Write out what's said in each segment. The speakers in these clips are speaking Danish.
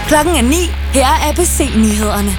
Klokken er 9. Her er ABC-nyhederne.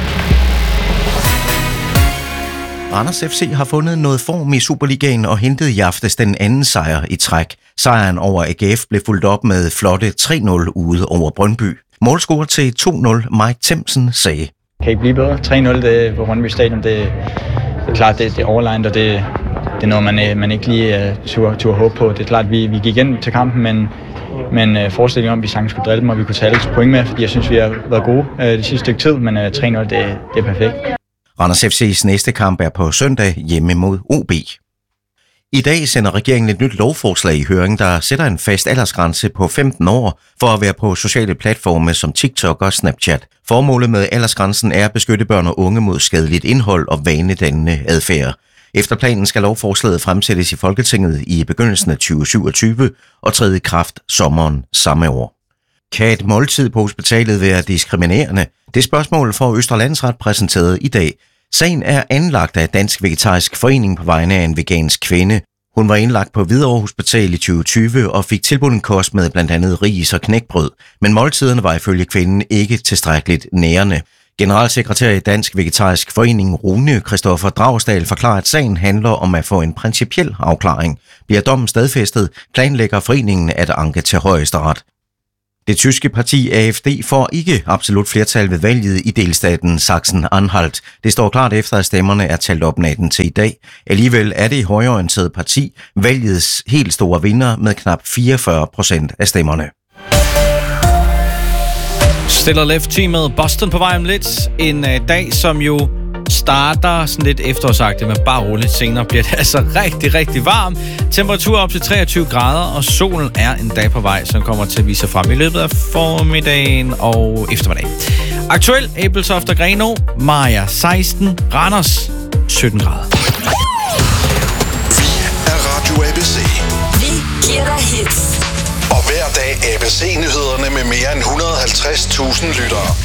Randers FC har fundet noget form i Superligaen og hentede i aftes den anden sejr i træk. Sejren over AGF blev fulgt op med flotte 3-0 ude over Brøndby. Målscorer til 2-0 Mike Themsen sagde: Kan I blive bedre? 3-0 det på Brøndby Stadion, det er klart, det er overlegnet, og det er noget, man ikke lige turde håbe på. Det er klart, vi gik ind til kampen, men forestillingen om, at vi sagtens skulle drille dem, og vi kunne tage alle point med, fordi jeg synes, vi har været gode det sidste stykke tid, men 3-0, det er perfekt. Randers FC's næste kamp er på søndag hjemme mod OB. I dag sender regeringen et nyt lovforslag i høring, der sætter en fast aldersgrænse på 15 år for at være på sociale platforme som TikTok og Snapchat. Formålet med aldersgrænsen er at beskytte børn og unge mod skadeligt indhold og vanedannende adfærd. Efter planen skal lovforslaget fremsættes i Folketinget i begyndelsen af 2027 og træde i kraft sommeren samme år. Kan et måltid på hospitalet være diskriminerende? Det spørgsmål får Østre Landsret præsenteret i dag. Sagen er anlagt af Dansk Vegetarisk Forening på vegne af en vegansk kvinde. Hun var indlagt på Hvidovre Hospital i 2020 og fik tilbudt en kost med blandt andet ris og knækbrød, men måltiderne var ifølge kvinden ikke tilstrækkeligt nærende. Generalsekretær i Dansk Vegetarisk Forening Rune Christoffer Dragsdal forklarer, at sagen handler om at få en principiel afklaring. Bliver dommen stadfæstet, planlægger foreningen at anke til Højesteret. Det tyske parti AfD får ikke absolut flertal ved valget i delstaten Sachsen-Anhalt. Det står klart efter, at stemmerne er talt op natten til i dag. Alligevel er det i højreorienterede parti valgets helt store vinder med knap 44% af stemmerne. Stiller Left-teamet Boston på vej om lidt. En dag, som jo starter sådan lidt efterårsagtigt, men bare roligt. Senere bliver det altså rigtig, rigtig varmt. Temperatur op til 23 grader, og solen er en dag på vej, som kommer til at vise sig frem i løbet af formiddagen og eftermiddagen. Aktuel Ebeltoft og Grenaa, Maja 16, Randers 17 grader. Vi er Radio ABC. Vi giver dig hits. Og hver dag ABC-nyhederne med mere end 150.000 lyttere.